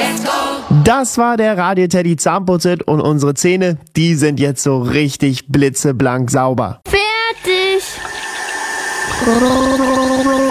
Das war der Radio Teddy Zahnputzhit und unsere Zähne, die sind jetzt so richtig blitzeblank sauber. Fertig!